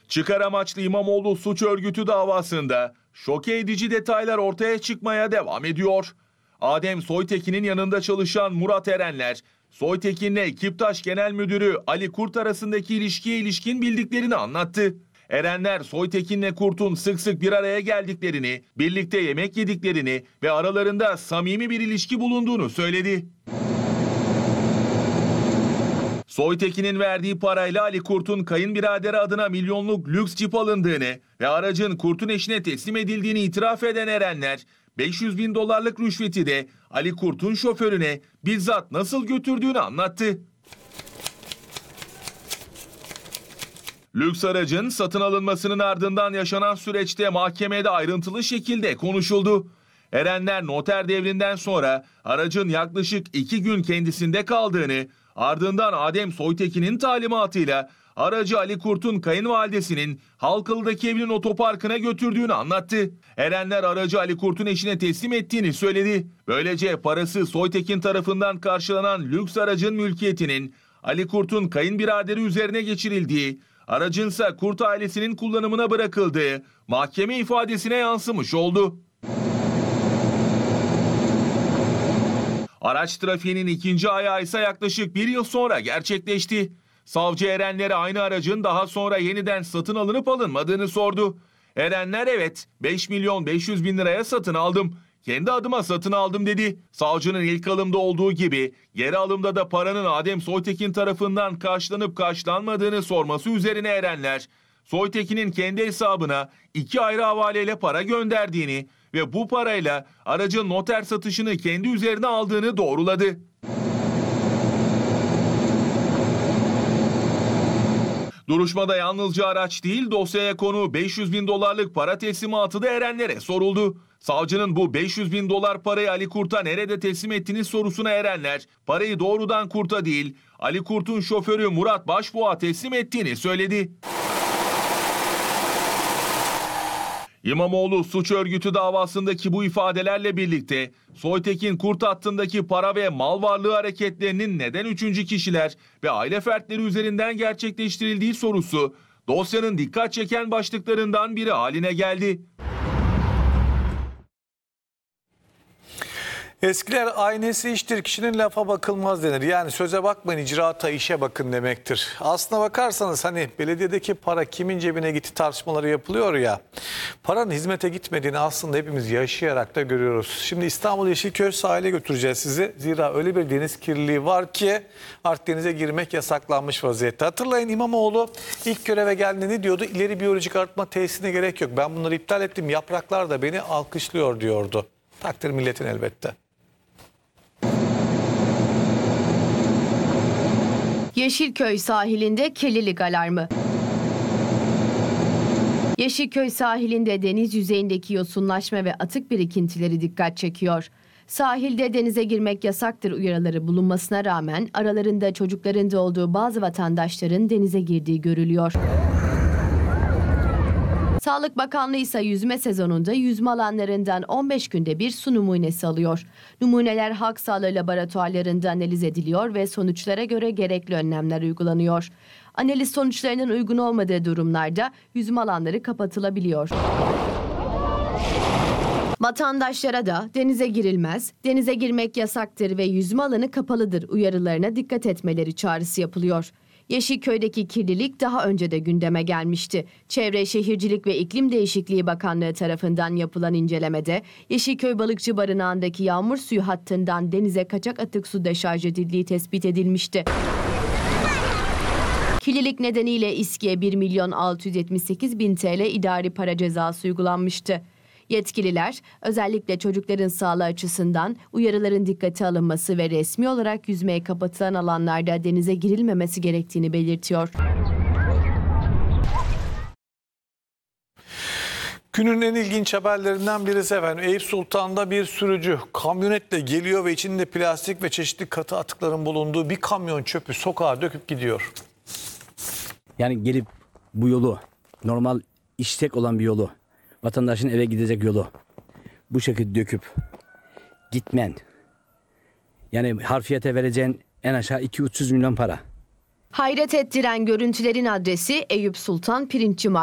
Çıkar amaçlı İmamoğlu suç örgütü davasında şok edici detaylar ortaya çıkmaya devam ediyor. Adem Soytekin'in yanında çalışan Murat Erenler, Soytekin'le Kiptaş Genel Müdürü Ali Kurt arasındaki ilişkiye ilişkin bildiklerini anlattı. Erenler, Soytekin'le Kurt'un sık sık bir araya geldiklerini, birlikte yemek yediklerini ve aralarında samimi bir ilişki bulunduğunu söyledi. Soytekin'in verdiği parayla Ali Kurt'un kayınbiraderi adına milyonluk lüks cip alındığını ve aracın Kurt'un eşine teslim edildiğini itiraf eden Erenler, 500 bin dolarlık rüşveti de Ali Kurt'un şoförüne bizzat nasıl götürdüğünü anlattı. Lüks aracın satın alınmasının ardından yaşanan süreçte mahkemede ayrıntılı şekilde konuşuldu. Erenler noter devrinden sonra aracın yaklaşık 2 gün kendisinde kaldığını, ardından Adem Soytekin'in talimatıyla aracı Ali Kurt'un kayınvalidesinin Halkalı'daki evinin otoparkına götürdüğünü anlattı. Erenler aracı Ali Kurt'un eşine teslim ettiğini söyledi. Böylece parası Soytekin tarafından karşılanan lüks aracın mülkiyetinin Ali Kurt'un kayınbiraderi üzerine geçirildiği, aracınsa Kurt ailesinin kullanımına bırakıldığı mahkeme ifadesine yansımış oldu. Araç trafiğinin ikinci ayağı ise yaklaşık 1 yıl sonra gerçekleşti. Savcı Erenler'e aynı aracın daha sonra yeniden satın alınıp alınmadığını sordu. Erenler evet 5.500.000 liraya satın aldım. Kendi adıma satın aldım dedi. Savcının ilk alımda olduğu gibi geri alımda da paranın Adem Soytekin tarafından karşılanıp karşılanmadığını sorması üzerine Erenler, Soytekin'in kendi hesabına 2 ayrı havaleyle para gönderdiğini ve bu parayla aracın noter satışını kendi üzerine aldığını doğruladı. Duruşmada yalnızca araç değil, dosyaya konu 500 bin dolarlık para teslimatı da Erenler'e soruldu. Savcının bu 500 bin dolar parayı Ali Kurt'a nerede teslim ettiğiniz sorusuna Erenler, parayı doğrudan Kurt'a değil, Ali Kurt'un şoförü Murat Başbuğ'a teslim ettiğini söyledi. İmamoğlu suç örgütü davasındaki bu ifadelerle birlikte Soytekin Kurt hattındaki para ve mal varlığı hareketlerinin neden üçüncü kişiler ve aile fertleri üzerinden gerçekleştirildiği sorusu dosyanın dikkat çeken başlıklarından biri haline geldi. Eskiler aynesi iştir, kişinin lafa bakılmaz denir. Yani söze bakmayın, icraata, işe bakın demektir. Aslına bakarsanız hani belediyedeki para kimin cebine gitti tartışmaları yapılıyor ya. Paranın hizmete gitmediğini aslında hepimiz yaşayarak da görüyoruz. Şimdi İstanbul Yeşilköy sahile götüreceğiz sizi. Zira öyle bir deniz kirliliği var ki artık denize girmek yasaklanmış vaziyette. Hatırlayın, İmamoğlu ilk göreve geldiğinde ne diyordu? İleri biyolojik arıtma tesisine gerek yok. Ben bunları iptal ettim. Yapraklar da beni alkışlıyor diyordu. Takdir milletin elbette. Yeşilköy sahilinde kirlilik alarmı. Yeşilköy sahilinde deniz yüzeyindeki yosunlaşma ve atık birikintileri dikkat çekiyor. Sahilde denize girmek yasaktır uyarıları bulunmasına rağmen aralarında çocukların da olduğu bazı vatandaşların denize girdiği görülüyor. Sağlık Bakanlığı ise yüzme sezonunda yüzme alanlarından 15 günde bir su numunesi alıyor. Numuneler Halk Sağlığı laboratuvarlarında analiz ediliyor ve sonuçlara göre gerekli önlemler uygulanıyor. Analiz sonuçlarının uygun olmadığı durumlarda yüzme alanları kapatılabiliyor. Vatandaşlara da denize girilmez, denize girmek yasaktır ve yüzme alanı kapalıdır uyarılarına dikkat etmeleri çağrısı yapılıyor. Yeşilköy'deki kirlilik daha önce de gündeme gelmişti. Çevre, Şehircilik ve İklim Değişikliği Bakanlığı tarafından yapılan incelemede Yeşilköy Balıkçı Barınağı'ndaki yağmur suyu hattından denize kaçak atık su deşarj edildiği tespit edilmişti. Kirlilik nedeniyle İSKİ'ye 1.678.000 TL idari para cezası uygulanmıştı. Yetkililer özellikle çocukların sağlığı açısından uyarıların dikkate alınması ve resmi olarak yüzmeye kapatılan alanlarda denize girilmemesi gerektiğini belirtiyor. Günün en ilginç haberlerinden birisi efendim. Eyüp Sultan'da bir sürücü kamyonetle geliyor ve içinde plastik ve çeşitli katı atıkların bulunduğu bir kamyon çöpü sokağa döküp gidiyor. Yani gelip bu yolu, normal işlek olan bir yolu, vatandaşın eve gidecek yolu bu şekilde döküp gitmen, yani harfiyete vereceğin en aşağı 200-300 milyon para. Hayret ettiren görüntülerin adresi Eyüp Sultan Pirinççi